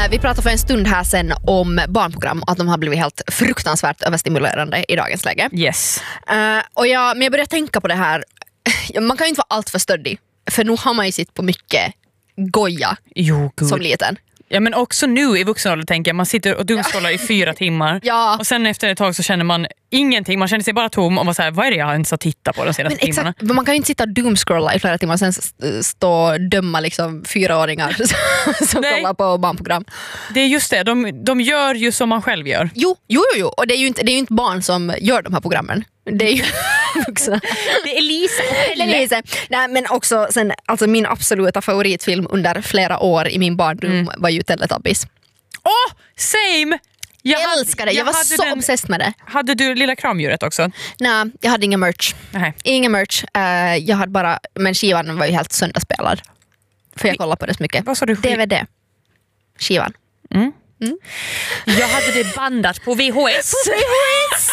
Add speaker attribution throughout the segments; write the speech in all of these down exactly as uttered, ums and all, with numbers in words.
Speaker 1: Uh, vi pratade för en stund här sen om barnprogram och att de har blivit helt fruktansvärt överstimulerande i dagens läge.
Speaker 2: Yes.
Speaker 1: Uh, och jag, men jag började tänka på det här. Man kan ju inte vara allt för stöddig. För nu har man ju sitt på mycket goja
Speaker 2: jo,
Speaker 1: som liten.
Speaker 2: Ja, men också nu i vuxen ålder tänker jag, man sitter och dumskollar i fyra timmar
Speaker 1: Ja.
Speaker 2: och sen efter ett tag så känner man ingenting, man känner sig bara tom och var så här, vad är det jag ens har tittat på de senaste
Speaker 1: Men
Speaker 2: timmarna?
Speaker 1: exakt, man kan ju inte sitta och doomscrolla i flera timmar och sen stå och döma liksom fyraåringar som
Speaker 2: Nej.
Speaker 1: kollar på barnprogram.
Speaker 2: Det är just det, de, de gör ju som man själv gör.
Speaker 1: Jo, jo, jo, jo. Och det är ju inte, det är ju inte barn som gör de här programmen. Det är ju vuxna.
Speaker 2: Det är Lisa och
Speaker 1: Det är Lisa. Nej, men också sen, alltså min absoluta favoritfilm under flera år i min barndom mm. var ju Teletubbies.
Speaker 2: Åh, oh, same! Jag,
Speaker 1: jag älskar det, jag, jag var så den... obsessed med det.
Speaker 2: Hade du lilla kramdjuret också?
Speaker 1: Nej, jag hade ingen merch.
Speaker 2: Nej.
Speaker 1: Ingen merch. Uh, jag hade bara, men skivan var ju helt sönderspelad. För jag kollade på det så mycket.
Speaker 2: Vad sa du?
Speaker 1: D V D. Skivan.
Speaker 2: Mm. Mm. Jag hade det bandat på V H S.
Speaker 1: På V H S!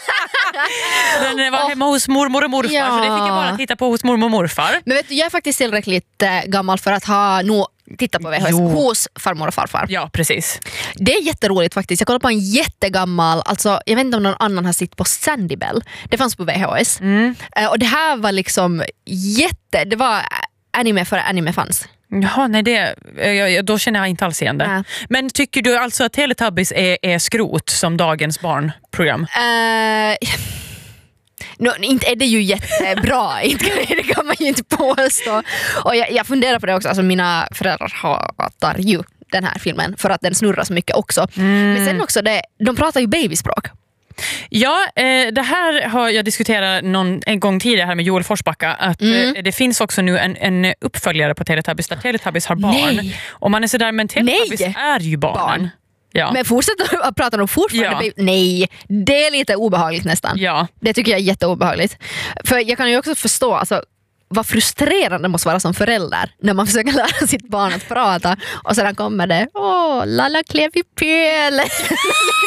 Speaker 2: Den var oh. hemma hos mormor och morfar, ja. Så det fick jag bara titta på hos mormor och morfar.
Speaker 1: Men vet du, jag är faktiskt tillräckligt äh, gammal för att ha nog titta på V H S jo. hos farmor och farfar.
Speaker 2: Ja, precis.
Speaker 1: Det är jätteroligt faktiskt. Jag kollade på en jättegammal, alltså jag vet inte om någon annan har sett på Sandy Bell. Det fanns på V H S. Mm. Uh, och det här var liksom jätte, det var anime för anime fanns.
Speaker 2: Jaha, nej det, jag, då känner jag inte alls igen det. Ja. Men tycker du alltså att Teletubbies är, är skrot som dagens barnprogram?
Speaker 1: Uh, no, inte är det ju jättebra, det kan man ju inte påstå. Och jag, jag funderar på det också, alltså mina föräldrar hatar ju den här filmen för att den snurrar så mycket också. Mm. Men sen också, det, de pratar ju babyspråk.
Speaker 2: Ja, eh, det här har jag diskuterat någon, en gång tidigare här med Joel Forsbacka att mm. eh, det finns också nu en, en uppföljare på Teletubbies där Teletubbies har barn. Nej. Och man är så där, men Teletubbies Nej. är ju barnen. Barn. Ja. Men
Speaker 1: fortsätter att prata om fortfarande. Ja. Nej, det är lite obehagligt nästan.
Speaker 2: Ja.
Speaker 1: Det tycker jag är jätteobehagligt. För jag kan ju också förstå, alltså, vad frustrerande det måste vara som förälder när man försöker lära sitt barn att prata och sedan kommer det åh, lalla klev i pel.